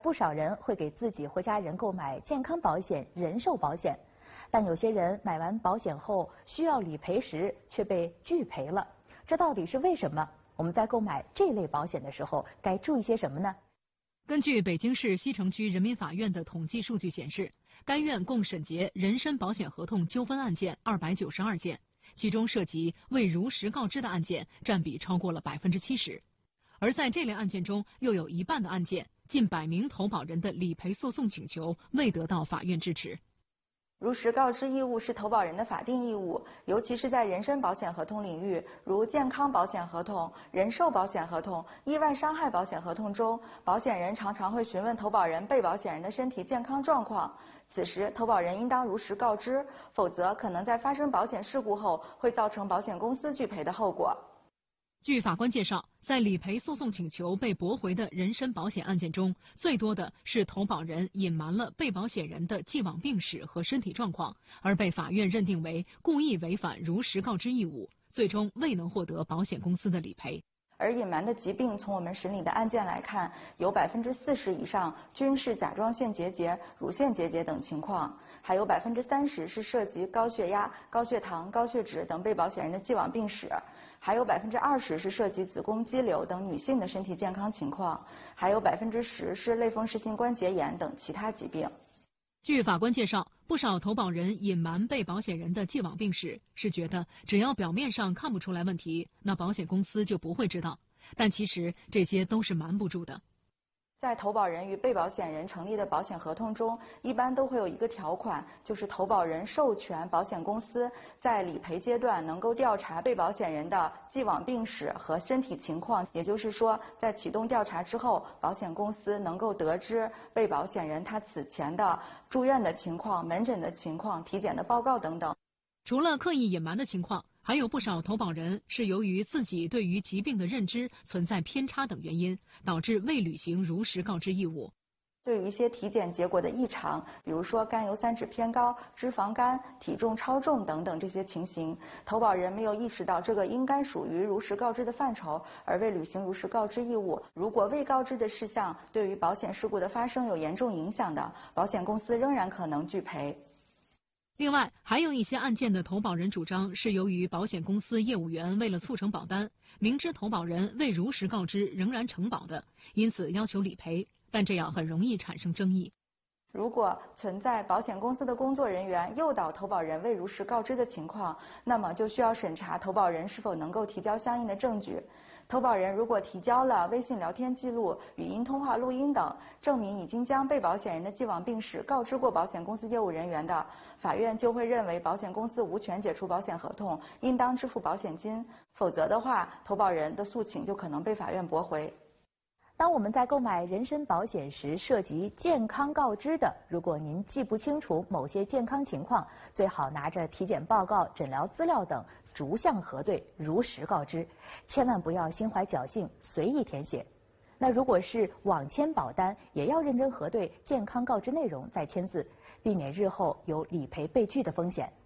不少人会给自己或家人购买健康保险、人寿保险，但有些人买完保险后需要理赔时却被拒赔了，这到底是为什么？我们在购买这类保险的时候该注意些什么呢？ 根据北京市西城区人民法院的统计数据显示，该院共审结人身保险合同纠纷案件292件，其中涉及未如实告知的案件占比超过了70%。而在这类案件中，又有一半的案件，近100名投保人的理赔诉讼请求未得到法院支持。 如实告知义务是投保人的法定义务，尤其是在人身保险合同领域，如健康保险合同、人寿保险合同、意外伤害保险合同中，保险人常常会询问投保人、被保险人的身体健康状况，此时投保人应当如实告知，否则可能在发生保险事故后会造成保险公司拒赔的后果。 据法官介绍，在理赔诉讼请求被驳回的人身保险案件中，最多的是投保人隐瞒了被保险人的既往病史和身体状况，而被法院认定为故意违反如实告知义务，最终未能获得保险公司的理赔。 而隐瞒的疾病，从我们审理的案件来看，有40%以上均是甲状腺结节、乳腺结节等情况，还有30%是涉及高血压、高血糖、高血脂等被保险人的既往病史，还有20%是涉及子宫肌瘤等女性的身体健康情况，还有10%是类风湿性关节炎等其他疾病。 据法官介绍，不少投保人隐瞒被保险人的既往病史，是觉得只要表面上看不出来问题，那保险公司就不会知道。但其实这些都是瞒不住的。 在投保人与被保险人成立的保险合同中，一般都会有一个条款，就是投保人授权保险公司在理赔阶段能够调查被保险人的既往病史和身体情况，也就是说，在启动调查之后，保险公司能够得知被保险人他此前的住院的情况、门诊的情况、体检的报告等等。 除了刻意隐瞒的情况，还有不少投保人是由于自己对于疾病的认知存在偏差等原因，导致未履行如实告知义务。 对于一些体检结果的异常，比如说甘油三酯偏高、脂肪肝、体重超重等等这些情形，投保人没有意识到这个应该属于如实告知的范畴，而未履行如实告知义务。如果未告知的事项对于保险事故的发生有严重影响的，保险公司仍然可能拒赔。 另外，还有一些案件的投保人主张是由于保险公司业务员为了促成保单，明知投保人未如实告知仍然承保的，因此要求理赔，但这样很容易产生争议。 如果存在保险公司的工作人员诱导投保人未如实告知的情况，那么就需要审查投保人是否能够提交相应的证据。投保人如果提交了微信聊天记录、语音通话录音等，证明已经将被保险人的既往病史告知过保险公司业务人员的，法院就会认为保险公司无权解除保险合同，应当支付保险金，否则的话，投保人的诉请就可能被法院驳回。 当我们在购买人身保险时涉及健康告知的，如果您记不清楚某些健康情况，最好拿着体检报告、诊疗资料等逐项核对，如实告知，千万不要心怀侥幸随意填写。那如果是网签保单，也要认真核对健康告知内容再签字，避免日后有理赔被拒的风险。